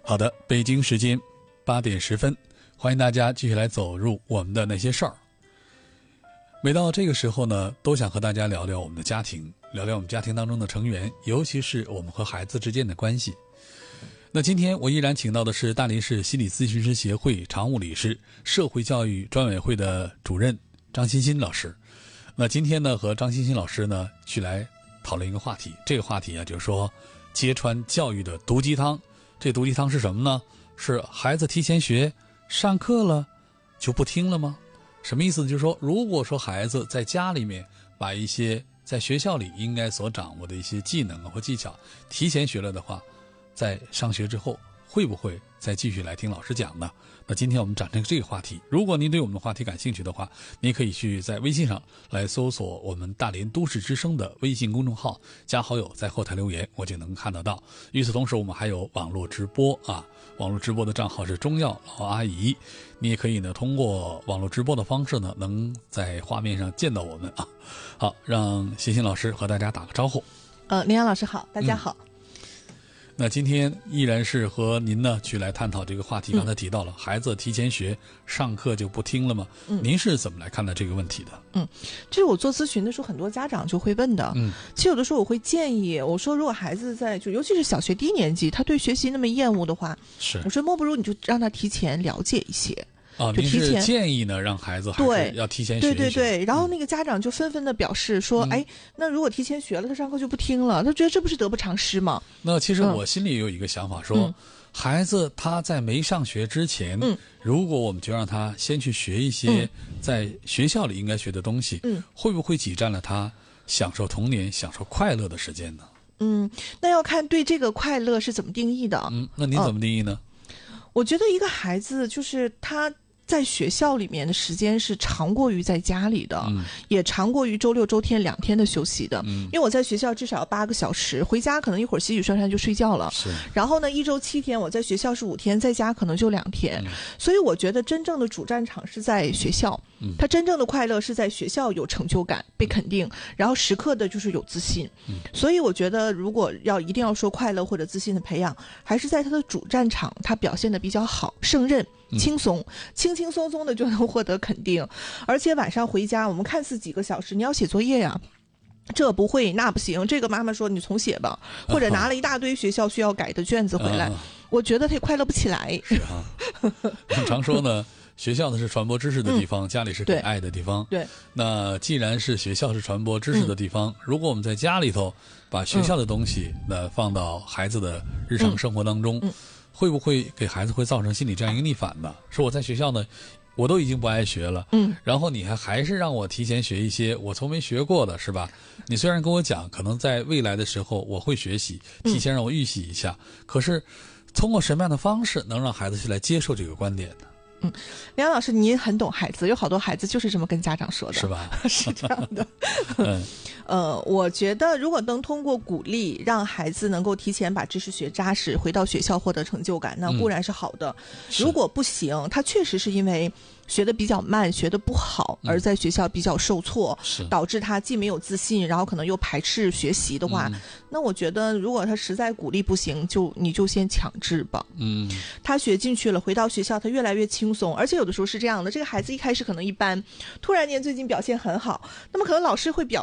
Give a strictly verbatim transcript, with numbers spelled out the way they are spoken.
好的，北京时间八点十分，欢迎大家继续来走入我们的那些事儿。每到这个时候呢，都想和大家聊聊我们的家庭，聊聊我们家庭当中的成员，尤其是我们和孩子之间的关系。那今天我依然请到的是大连市心理咨询师协会常务理事、社会教育专委会的主任张欣欣老师。那今天呢，和张欣欣老师呢去来讨论一个话题，这个话题啊，就是说揭穿教育的毒鸡汤。这毒鸡汤是什么呢？是孩子提前学，上课了就不听了吗？什么意思呢？就是说，如果说孩子在家里面把一些在学校里应该所掌握的一些技能和技巧提前学了的话，在上学之后会不会再继续来听老师讲呢？那今天我们展开这个话题，如果您对我们的话题感兴趣的话，您可以去在微信上来搜索我们大连都市之声的微信公众号，加好友，在后台留言，我就能看得到。与此同时，我们还有网络直播啊，网络直播的账号是中药老阿姨，你也可以呢通过网络直播的方式呢，能在画面上见到我们啊。好，让欣欣老师和大家打个招呼。 呃，林阳老师好，大家好。 嗯那今天依然是和您呢去来探讨这个话题。刚才提到了、嗯、孩子提前学，上课就不听了吗？嗯，您是怎么来看待这个问题的？ 嗯，这是我做咨询的时候，很多家长就会问的。嗯，其实有的时候我会建议，我说如果孩子在就尤其是小学低年级，他对学习那么厌恶的话，是我说莫不如你就让他提前了解一些。 哦，您是建议呢，让孩子还是要提前学一学？ 对对对，然后那个家长就纷纷的表示说，嗯、哎，那如果提前学了，他上课就不听了，他觉得这不是得不偿失吗？ 那其实我心里有一个想法说，嗯、孩子他在没上学之前，嗯，如果我们就让他先去学一些在学校里应该学的东西，嗯，会不会挤占了他享受童年、享受快乐的时间呢？ 嗯，那要看对这个快乐是怎么定义的。 嗯，那您怎么定义呢？ 嗯、我觉得一个孩子就是他在学校里面的时间是长过于在家里的，嗯、也长过于周六周天两天的休息的。嗯、因为我在学校至少要八个小时，回家可能一会儿洗洗涮涮就睡觉了。是。然后呢，一周七天，我在学校是五天，在家可能就两天。嗯、所以我觉得真正的主战场是在学校，嗯、他真正的快乐是在学校有成就感、被肯定，然后时刻的就是有自信。嗯、所以我觉得，如果要一定要说快乐或者自信的培养，还是在他的主战场，他表现的比较好，胜任。轻松轻轻松松的就能获得肯定，而且晚上回家我们看似几个小时，你要写作业呀，这不会那不行，这个妈妈说你重写吧，或者拿了一大堆学校需要改的卷子回来，啊、我觉得他也快乐不起来。 是啊，我们常说呢，学校呢是传播知识的地方，嗯、家里是给爱的地方。对，那既然是学校是传播知识的地方，嗯、如果我们在家里头把学校的东西呢、嗯、放到孩子的日常生活当中。嗯嗯会不会给孩子会造成心理这样一个逆反呢？说我在学校呢，我都已经不爱学了，嗯，然后你还还是让我提前学一些我从没学过的，是吧？你虽然跟我讲，可能在未来的时候我会学习，提前让我预习一下，嗯、可是通过什么样的方式能让孩子去来接受这个观点呢？ 嗯，梁老师，您很懂孩子，有好多孩子就是这么跟家长说的， 是吧？ 是这样的。嗯，呃，我觉得如果能通过鼓励让孩子能够提前把知识学扎实，回到学校获得成就感，那固然是好的。嗯、如果不行，他确实是因为学得比较慢，学得不好，而在学校比较受挫，嗯、导致他既没有自信，然后可能又排斥学习的话，嗯、那我觉得如果他实在鼓励不行，就你就先强制吧。嗯，他学进去了，回到学校他越来越轻松，而且有的时候是这样的，这个孩子一开始可能一般，突然间最近表现很好，那么可能老师会表